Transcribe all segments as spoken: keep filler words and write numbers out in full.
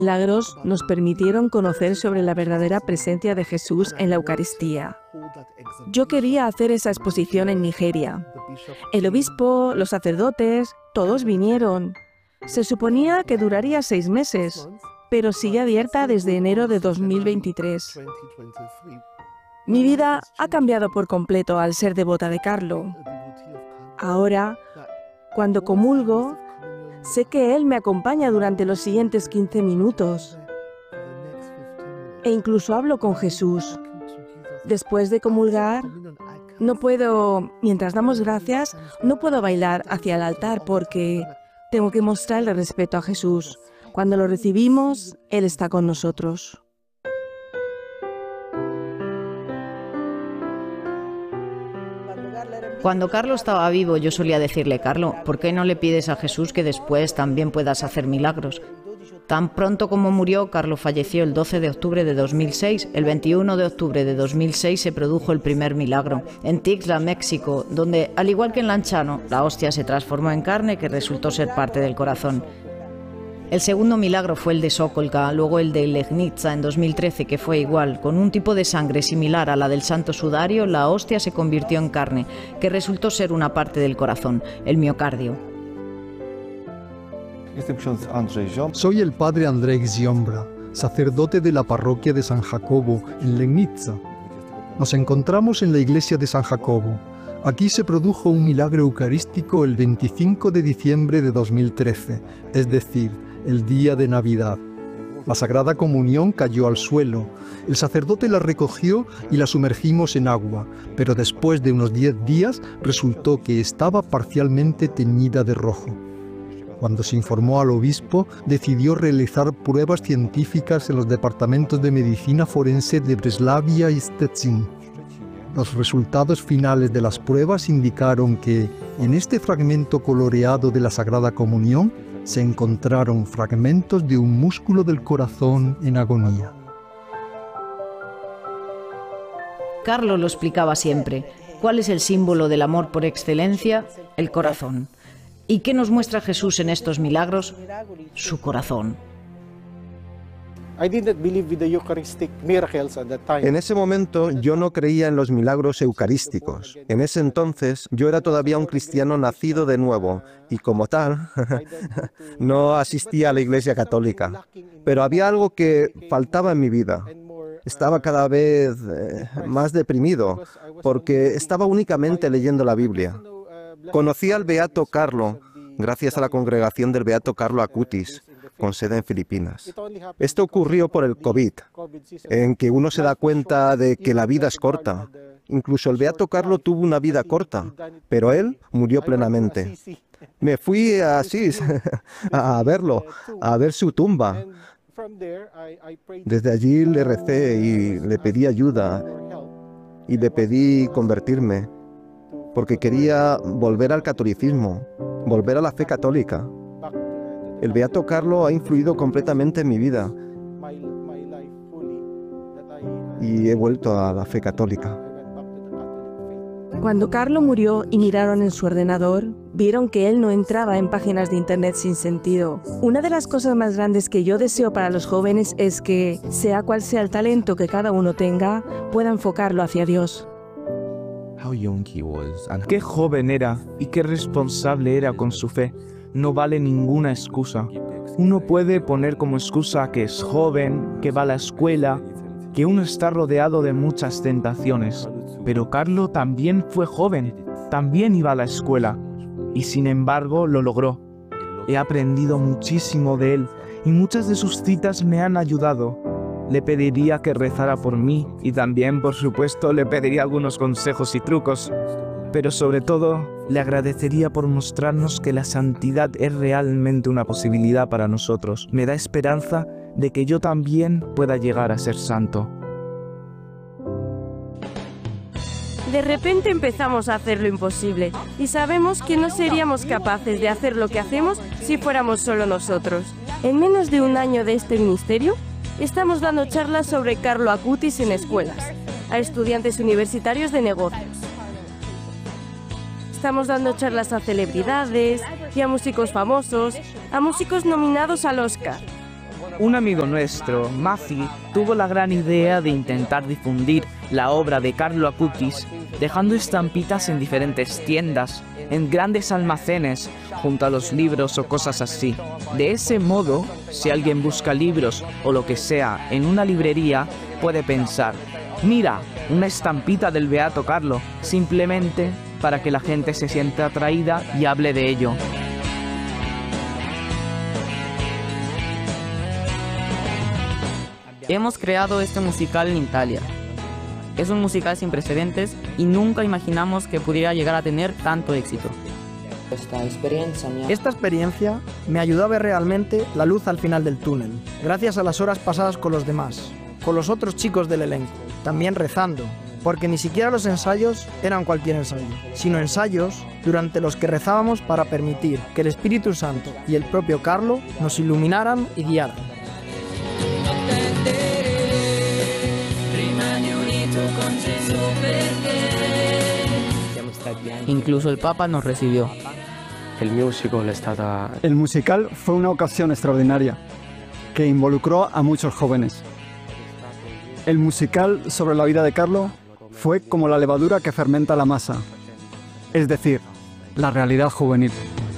milagros nos permitieron conocer sobre la verdadera presencia de Jesús en la Eucaristía. Yo quería hacer esa exposición en Nigeria. El obispo, los sacerdotes, todos vinieron. Se suponía que duraría seis meses, pero sigue abierta desde enero de dos mil veintitrés. Mi vida ha cambiado por completo al ser devota de Carlo. Ahora, cuando comulgo, sé que Él me acompaña durante los siguientes quince minutos. E incluso hablo con Jesús. Después de comulgar, no puedo, mientras damos gracias, no puedo bailar hacia el altar porque tengo que mostrarle respeto a Jesús. Cuando lo recibimos, Él está con nosotros. Cuando Carlo estaba vivo, yo solía decirle: Carlo, ¿por qué no le pides a Jesús que después también puedas hacer milagros? Tan pronto como murió, Carlo falleció el doce de octubre de dos mil seis. El veintiuno de octubre de dos mil seis se produjo el primer milagro, en Tixla, México, donde, al igual que en Lanciano, la hostia se transformó en carne que resultó ser parte del corazón. El segundo milagro fue el de Sokolka, luego el de Legnica en dos mil trece, que fue igual. Con un tipo de sangre similar a la del Santo Sudario, la hostia se convirtió en carne, que resultó ser una parte del corazón, el miocardio. Soy el padre Andrzej Ziombra, sacerdote de la parroquia de San Jacobo, en Legnica. Nos encontramos en la iglesia de San Jacobo. Aquí se produjo un milagro eucarístico el veinticinco de diciembre de dos mil trece, es decir, el día de Navidad. La Sagrada Comunión cayó al suelo. El sacerdote la recogió y la sumergimos en agua, pero después de unos diez días resultó que estaba parcialmente teñida de rojo. Cuando se informó al obispo, decidió realizar pruebas científicas en los departamentos de medicina forense de Breslavia y Szczecin. Los resultados finales de las pruebas indicaron que, en este fragmento coloreado de la Sagrada Comunión, se encontraron fragmentos de un músculo del corazón en agonía. Carlo lo explicaba siempre. ¿Cuál es el símbolo del amor por excelencia? El corazón. ¿Y qué nos muestra Jesús en estos milagros? Su corazón. En ese momento yo no creía en los milagros eucarísticos. En ese entonces yo era todavía un cristiano nacido de nuevo y como tal no asistía a la Iglesia Católica. Pero había algo que faltaba en mi vida. Estaba cada vez eh, más deprimido porque estaba únicamente leyendo la Biblia. Conocí al Beato Carlo gracias a la congregación del Beato Carlo Acutis, con sede en Filipinas. Esto ocurrió por el COVID, en que uno se da cuenta de que la vida es corta. Incluso el Beato Carlo tuvo una vida corta, pero él murió plenamente. Me fui a Asís a verlo, a ver su tumba. Desde allí le recé y le pedí ayuda y le pedí convertirme, porque quería volver al catolicismo, volver a la fe católica. El Beato Carlo ha influido completamente en mi vida y he vuelto a la fe católica. Cuando Carlo murió y miraron en su ordenador, vieron que él no entraba en páginas de internet sin sentido. Una de las cosas más grandes que yo deseo para los jóvenes es que, sea cual sea el talento que cada uno tenga, pueda enfocarlo hacia Dios. Qué joven era y qué responsable era con su fe. No vale ninguna excusa. Uno puede poner como excusa que es joven, que va a la escuela, que uno está rodeado de muchas tentaciones. Pero Carlo también fue joven, también iba a la escuela y sin embargo lo logró. He aprendido muchísimo de él y muchas de sus citas me han ayudado. Le pediría que rezara por mí y también, por supuesto, le pediría algunos consejos y trucos. Pero sobre todo, le agradecería por mostrarnos que la santidad es realmente una posibilidad para nosotros. Me da esperanza de que yo también pueda llegar a ser santo. De repente empezamos a hacer lo imposible y sabemos que no seríamos capaces de hacer lo que hacemos si fuéramos solo nosotros. En menos de un año de este ministerio, estamos dando charlas sobre Carlo Acutis en escuelas, a estudiantes universitarios de negocios. Estamos dando charlas a celebridades y a músicos famosos, a músicos nominados al Oscar. Un amigo nuestro, Mafi, tuvo la gran idea de intentar difundir la obra de Carlo Acutis dejando estampitas en diferentes tiendas, en grandes almacenes, junto a los libros o cosas así. De ese modo, si alguien busca libros o lo que sea en una librería, puede pensar, mira, una estampita del Beato Carlo, simplemente para que la gente se sienta atraída y hable de ello. Hemos creado este musical en Italia. Es un musical sin precedentes y nunca imaginamos que pudiera llegar a tener tanto éxito. Esta experiencia me ayudó a ver realmente la luz al final del túnel, gracias a las horas pasadas con los demás, con los otros chicos del elenco, también rezando, porque ni siquiera los ensayos eran cualquier ensayo, sino ensayos durante los que rezábamos para permitir que el Espíritu Santo y el propio Carlo nos iluminaran y guiaran. Incluso el Papa nos recibió. El musical fue una ocasión extraordinaria que involucró a muchos jóvenes. El musical sobre la vida de Carlo fue como la levadura que fermenta la masa, es decir, la realidad juvenil.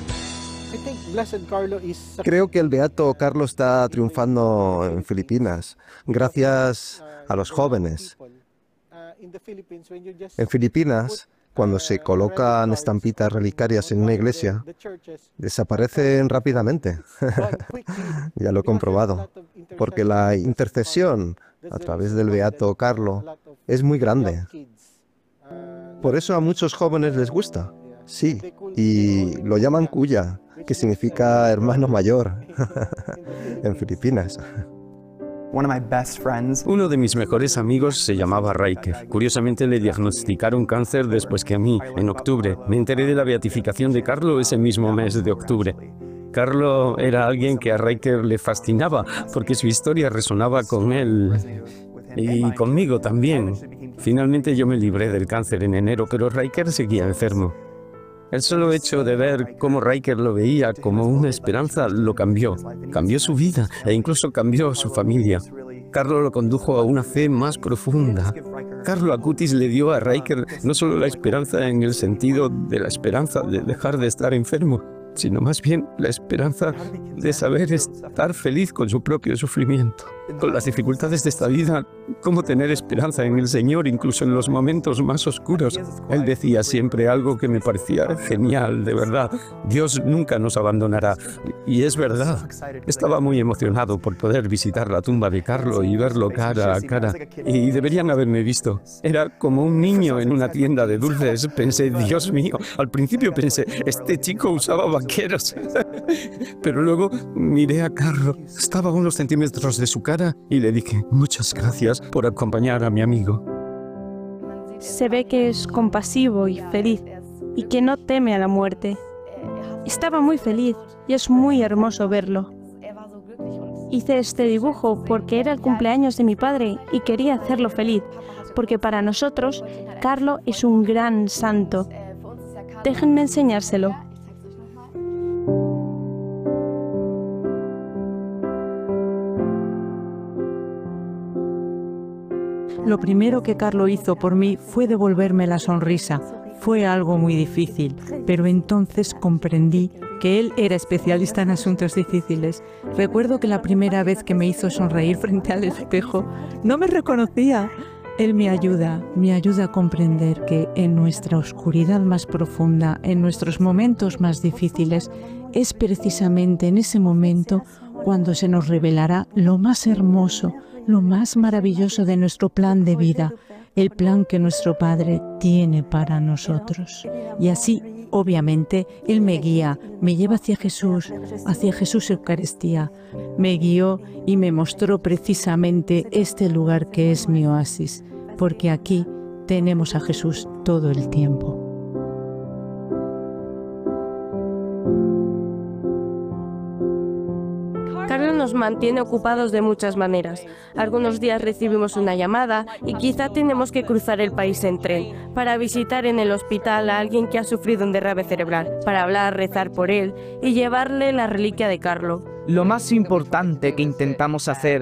Creo que el Beato Carlo está triunfando en Filipinas, gracias a los jóvenes. En Filipinas, cuando se colocan estampitas relicarias en una iglesia, desaparecen rápidamente. Ya lo he comprobado, porque la intercesión a través del Beato Carlo es muy grande. Por eso a muchos jóvenes les gusta, sí, y lo llaman Kuya, que significa hermano mayor en Filipinas. Uno de mis mejores amigos se llamaba Riker. Curiosamente le diagnosticaron cáncer después que a mí, en octubre. Me enteré de la beatificación de Carlo ese mismo mes de octubre. Carlo era alguien que a Riker le fascinaba porque su historia resonaba con él y conmigo también. Finalmente yo me libré del cáncer en enero, pero Riker seguía enfermo. El solo hecho de ver cómo Riker lo veía como una esperanza lo cambió. Cambió su vida e incluso cambió su familia. Carlo lo condujo a una fe más profunda. Carlo Acutis le dio a Riker no solo la esperanza en el sentido de la esperanza de dejar de estar enfermo, sino más bien la esperanza de saber estar feliz con su propio sufrimiento. Con las dificultades de esta vida, cómo tener esperanza en el Señor incluso en los momentos más oscuros. Él decía siempre algo que me parecía genial, de verdad. Dios nunca nos abandonará. Y es verdad. Estaba muy emocionado por poder visitar la tumba de Carlo y verlo cara a cara. Y deberían haberme visto. Era como un niño en una tienda de dulces. Pensé, Dios mío, al principio pensé, este chico usaba vaqueros. Pero luego miré a Carlo. Estaba a unos centímetros de su cara y le dije, muchas gracias por acompañar a mi amigo. Se ve que es compasivo y feliz y que no teme a la muerte. Estaba muy feliz y es muy hermoso verlo. Hice este dibujo porque era el cumpleaños de mi padre y quería hacerlo feliz, porque para nosotros Carlo es un gran santo. Déjenme enseñárselo. Lo primero que Carlo hizo por mí fue devolverme la sonrisa. Fue algo muy difícil, pero entonces comprendí que él era especialista en asuntos difíciles. Recuerdo que la primera vez que me hizo sonreír frente al espejo, no me reconocía. Él me ayuda, me ayuda a comprender que en nuestra oscuridad más profunda, en nuestros momentos más difíciles, es precisamente en ese momento cuando se nos revelará lo más hermoso, lo más maravilloso de nuestro plan de vida, el plan que nuestro Padre tiene para nosotros. Y así, obviamente, Él me guía, me lleva hacia Jesús, hacia Jesús Eucaristía. Me guió y me mostró precisamente este lugar que es mi oasis, porque aquí tenemos a Jesús todo el tiempo. Carlo nos mantiene ocupados de muchas maneras. Algunos días recibimos una llamada y quizá tenemos que cruzar el país en tren para visitar en el hospital a alguien que ha sufrido un derrame cerebral, para hablar, rezar por él y llevarle la reliquia de Carlo. Lo más importante que intentamos hacer